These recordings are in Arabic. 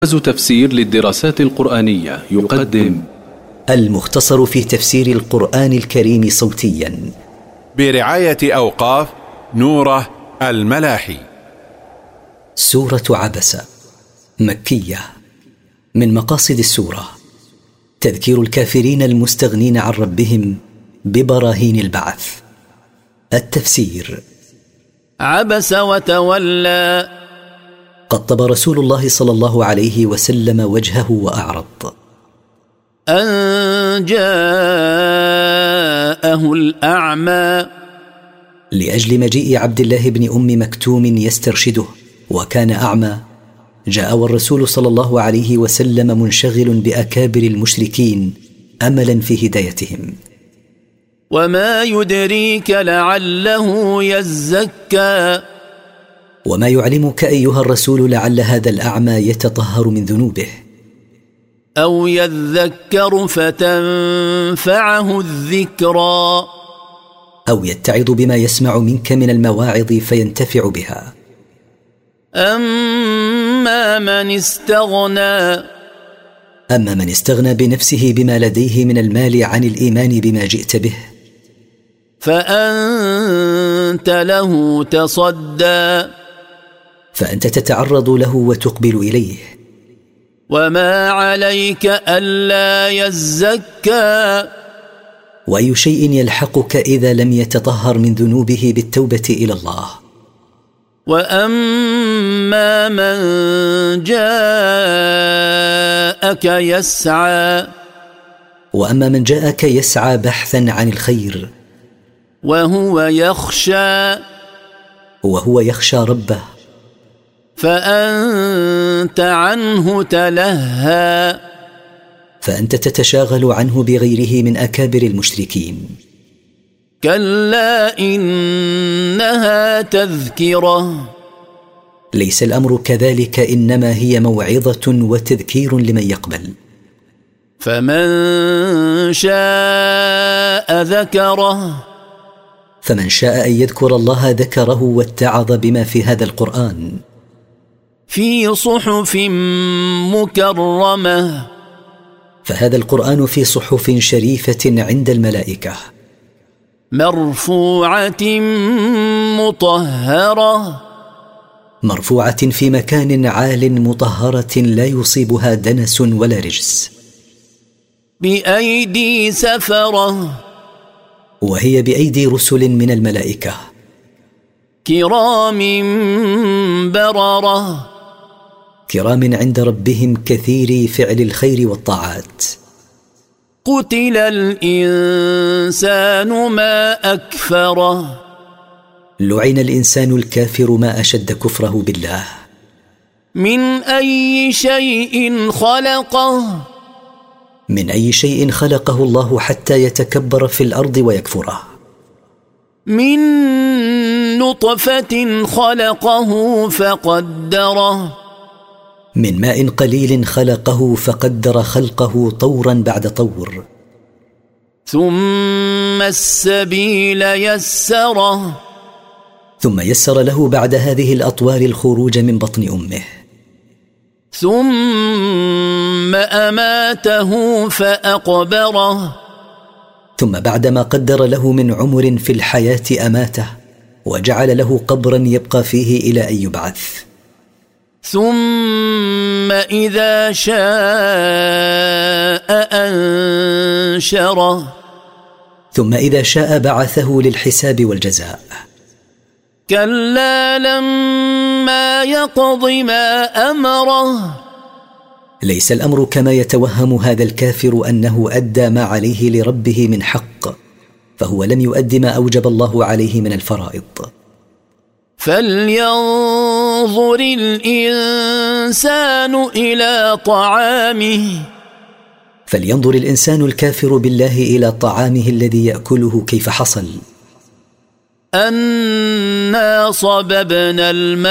مركز تفسير للدراسات القرآنية يقدم المختصر في تفسير القرآن الكريم صوتيا برعاية أوقاف نوره الملاحي. سورة عبس مكية. من مقاصد السورة تذكير الكافرين المستغنين عن ربهم ببراهين البعث. التفسير: عبس وتولى، قطب رسول الله صلى الله عليه وسلم وجهه وأعرض. أن جاءه الأعمى، لأجل مجيء عبد الله بن أم مكتوم يسترشده وكان أعمى، جاء والرسول صلى الله عليه وسلم منشغل بأكابر المشركين أملا في هدايتهم. وما يدريك لعله يزكى، وما يعلمك أيها الرسول لعل هذا الأعمى يتطهر من ذنوبه أو يذكر فتنفعه الذكرى، أو يتعظ بما يسمع منك من المواعظ فينتفع بها. أما من استغنى بنفسه بما لديه من المال عن الإيمان بما جئت به فأنت له تصدى، فأنت تتعرض له وتقبل إليه. وما عليك ألا يزكى، وأي شيء يلحقك إذا لم يتطهر من ذنوبه بالتوبة إلى الله. وأما من جاءك يسعى، وأما من جاءك يسعى بحثا عن الخير وهو يخشى ربه، فأنت عنه تلهى، فأنت تتشاغل عنه بغيره من أكابر المشركين. كلا إنها تذكرة، ليس الأمر كذلك، إنما هي موعظة وتذكير لمن يقبل. فمن شاء ذكره، فمن شاء أن يذكر الله ذكره واتعظ بما في هذا القرآن. في صحف مكرمة، فهذا القرآن في صحف شريفة عند الملائكة، مرفوعة مطهرة، مرفوعة في مكان عال مطهرة لا يصيبها دنس ولا رجس. بأيدي سفرة، وهي بأيدي رسل من الملائكة، كرام بررة، كرام عند ربهم كثيري فعل الخير والطاعات. قتل الإنسان ما أكفره، لعن الإنسان الكافر ما أشد كفره بالله. من أي شيء خلقه، من أي شيء خلقه الله حتى يتكبر في الأرض ويكفره. من نطفة خلقه فقدره، من ماء قليل خلقه فقدر خلقه طورا بعد طور. ثم السبيل يسره، ثم يسر له بعد هذه الأطوار الخروج من بطن أمه. ثم أماته فأقبره، ثم بعدما قدر له من عمر في الحياة أماته وجعل له قبرا يبقى فيه إلى أن يبعث. ثم إذا شاء أنشره، ثم إذا شاء بعثه للحساب والجزاء. كلا لما يقض ما أمره، ليس الأمر كما يتوهم هذا الكافر أنه أدى ما عليه لربه من حق، فهو لم يؤد ما أوجب الله عليه من الفرائض. فلينظر الإنسان إلى طعامه، فلينظر الإنسان الكافر بالله إلى طعامه الذي يأكله كيف حصل. أنا صببنا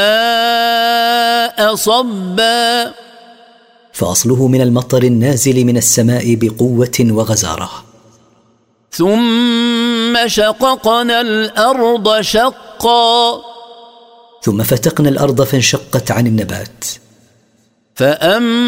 الماء صبا، فأصله من المطر النازل من السماء بقوة وغزارة. ثم شققنا الأرض شقا، ثم فتقنا الأرض فانشقت عن النبات. فأما